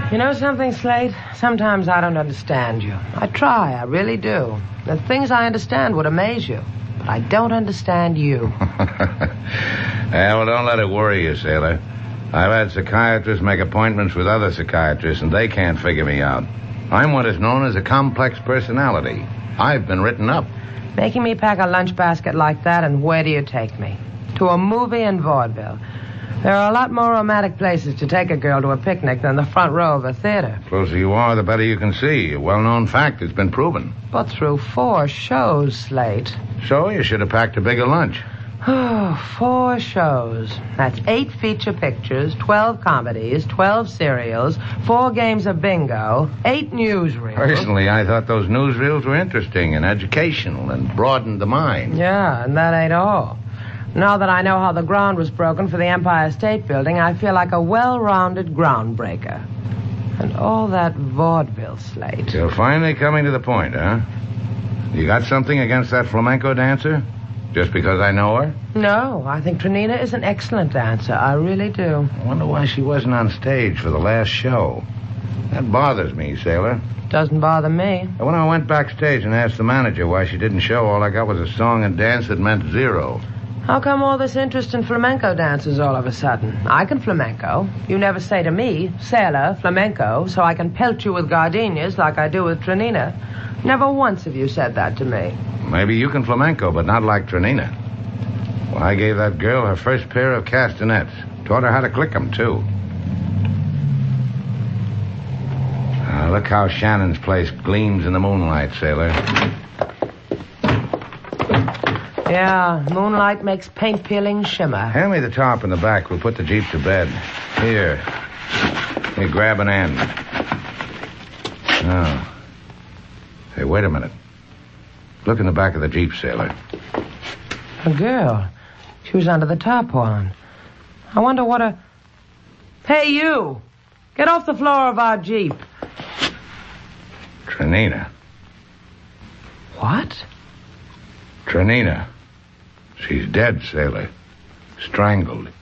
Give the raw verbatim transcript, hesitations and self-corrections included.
You know something, Slate? Sometimes I don't understand you. I try, I really do. The things I understand would amaze you. But I don't understand you. Yeah, well, don't let it worry you, sailor. I've had psychiatrists make appointments with other psychiatrists, and they can't figure me out. I'm what is known as a complex personality. I've been written up. Making me pack a lunch basket like that, and where do you take me? To a movie in vaudeville. There are a lot more romantic places to take a girl to a picnic than the front row of a theater. The closer you are, the better you can see. A well-known fact. It's been proven. But through four shows, Slate. So you should have packed a bigger lunch. Oh, four shows. That's eight feature pictures, twelve comedies, twelve serials, four games of bingo, eight newsreels. Personally, I thought those newsreels were interesting and educational and broadened the mind. Yeah, and that ain't all. Now that I know how the ground was broken for the Empire State Building, I feel like a well-rounded groundbreaker. And all that vaudeville, Slate. You're finally coming to the point, huh? You got something against that flamenco dancer? Just because I know her? No, I think Tranina is an excellent dancer. I really do. I wonder why she wasn't on stage for the last show. That bothers me, sailor. Doesn't bother me. When I went backstage and asked the manager why she didn't show, all I got was a song and dance that meant zero. How come all this interest in flamenco dancers all of a sudden? I can flamenco. You never say to me, sailor, flamenco, so I can pelt you with gardenias like I do with Tranina. Never once have you said that to me. Maybe you can flamenco, but not like Tranina. Well, I gave that girl her first pair of castanets. Taught her how to click them, too. Now, look how Shannon's place gleams in the moonlight, sailor. Yeah, moonlight makes paint peeling shimmer. Hand me the top and the back. We'll put the Jeep to bed. Here. Here, grab an end. Oh. Hey, wait a minute. Look in the back of the Jeep, sailor. A girl. She was under the tarpaulin. I wonder what a... Hey, you! Get off the floor of our Jeep. Tranina. What? Tranina. She's dead, sailor. Strangled.